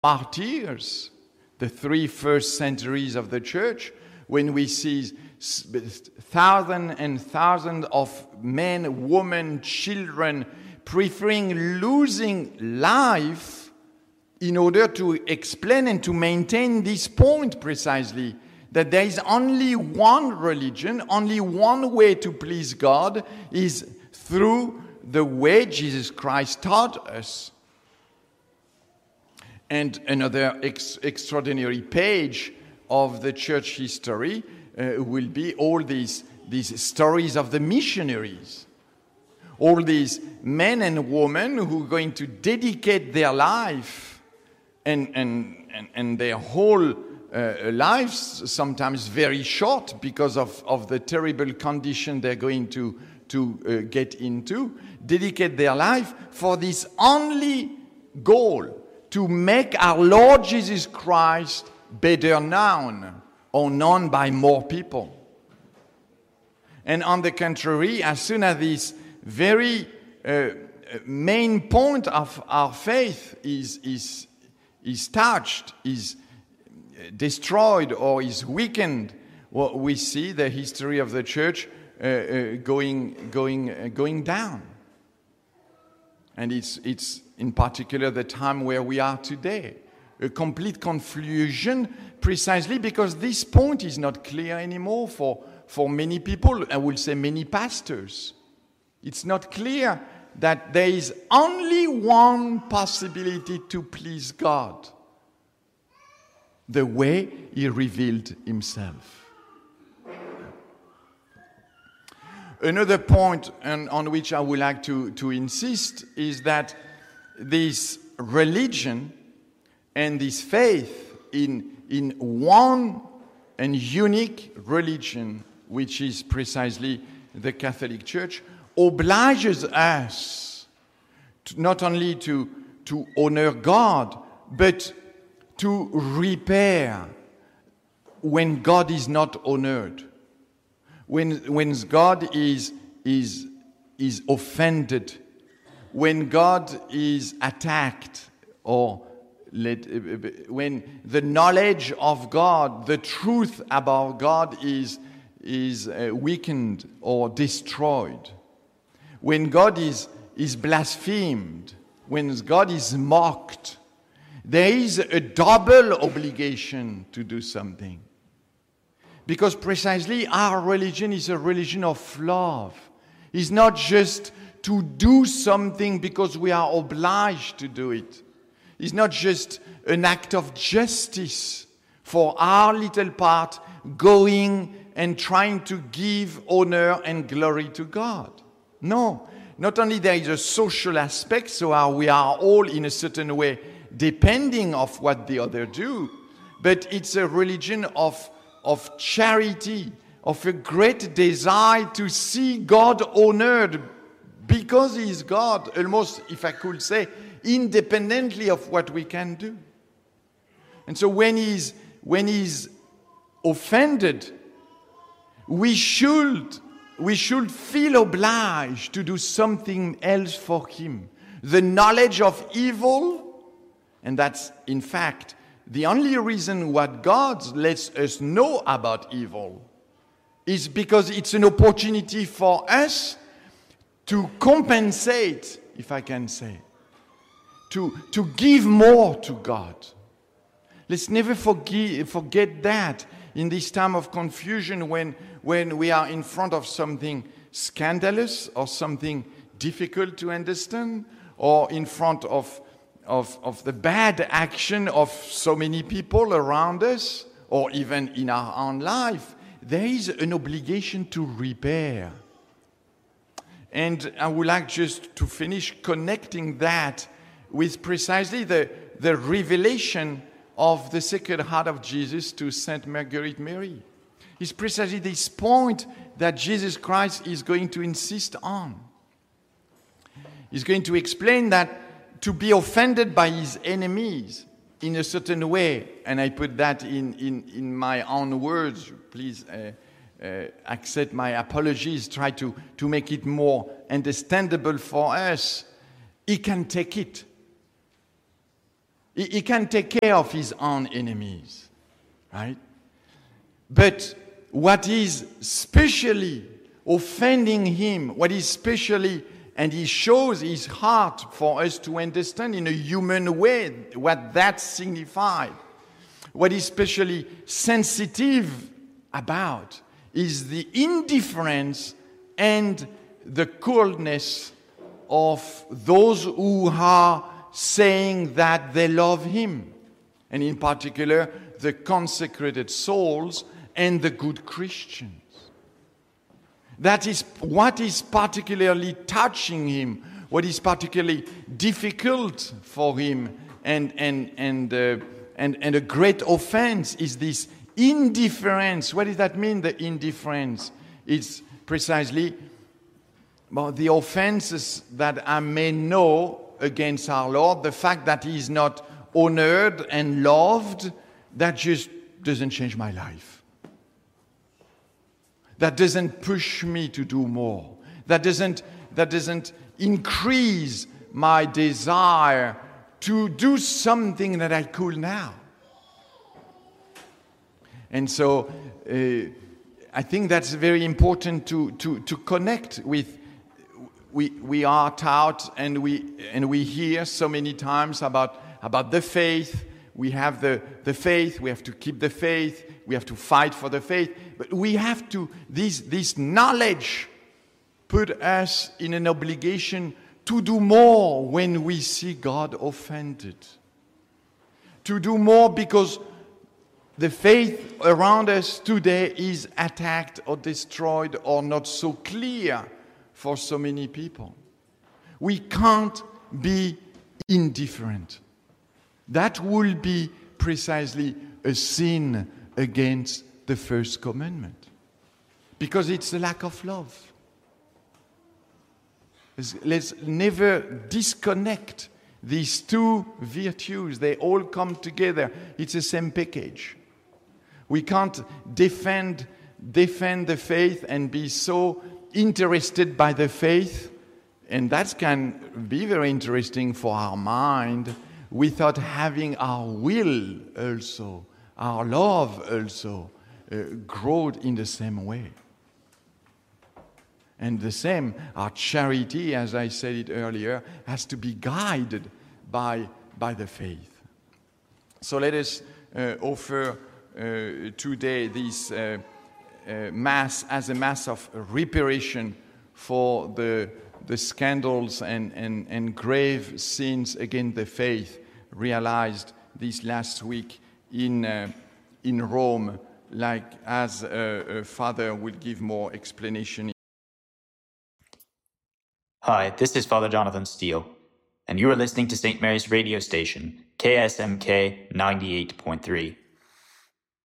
martyrs, the 3 first centuries of the church, when we see thousands and thousands of men, women, children preferring losing life in order to explain and to maintain this point precisely, that there is only one religion, only one way to please God, is through the way Jesus Christ taught us. And another extraordinary page of the church history will be all these stories of the missionaries. All these men and women who are going to dedicate their life and their whole lives, sometimes very short because of the terrible condition they're going to get into, dedicate their life for this only goal, to make our Lord Jesus Christ better known or known by more people. And on the contrary, as soon as this very main point of our faith is touched, is destroyed, or is weakened, well, we see the history of the church going down. And it's in particular the time where we are today. A complete confusion, precisely because this point is not clear anymore for many people, I will say many pastors. It's not clear that there is only one possibility to please God, the way He revealed Himself. Another point on which I would like to insist is that this religion and this faith in one and unique religion, which is precisely the Catholic Church, obliges us not only to honor God, but to repair when God is not honored, when God is offended, when God is attacked, or when the knowledge of God, the truth about God is weakened or destroyed, when God is blasphemed, when God is mocked, there is a double obligation to do something. Because precisely our religion is a religion of love. It's not just to do something because we are obliged to do it. It's not just an act of justice for our little part, going and trying to give honor and glory to God. No, not only there is a social aspect, so we are all in a certain way depending of what the other do, but it's a religion of charity, of a great desire to see God honored because He is God, almost, if I could say, independently of what we can do. And so when He's offended, we should feel obliged to do something else for Him. The knowledge of evil, and that's in fact the only reason what God lets us know about evil, is because it's an opportunity for us to compensate, if I can say, to give more to God. Let's never forget that in this time of confusion, when we are in front of something scandalous or something difficult to understand, or in front of the bad action of so many people around us, or even in our own life, there is an obligation to repair. And I would like just to finish connecting that with precisely the revelation of the Sacred Heart of Jesus to Saint Marguerite Mary. It's precisely this point that Jesus Christ is going to insist on. He's going to explain that to be offended by his enemies in a certain way, and I put that in my own words, please accept my apologies, try to make it more understandable for us. He can take it. He can take care of his own enemies, right? But what is specially offending him, what is specially, and he shows his heart for us to understand in a human way what that signified. What is especially sensitive about is the indifference and the coldness of those who are saying that they love him, and in particular the consecrated souls and the good Christians. That is what is particularly touching him, what is particularly difficult for him, and a great offense is this indifference. What does that mean, the indifference? It's precisely the offenses that I may know against our Lord, the fact that he is not honored and loved, that just doesn't change my life. That doesn't push me to do more. That doesn't increase my desire to do something that I could now. And so I think that's very important to connect with. We are taught and we hear so many times about the faith. We have the faith, we have to keep the faith, we have to fight for the faith. But we have to, this knowledge put us in an obligation to do more when we see God offended. To do more because the faith around us today is attacked or destroyed or not so clear for so many people. We can't be indifferent. That will be precisely a sin against the first commandment, because it's a lack of love. Let's never disconnect these two virtues. They all come together. It's the same package. We can't defend the faith and be so interested by the faith, and that can be very interesting for our mind, without having our will also, our love also, grow in the same way. And the same, our charity, as I said it earlier, has to be guided by the faith. So let us offer today this Mass as a Mass of reparation for the scandals and grave sins against the faith realized this last week in Rome, like as a Father will give more explanation. Hi, this is Father Jonathan Steele, and you are listening to St. Mary's radio station, KSMK 98.3.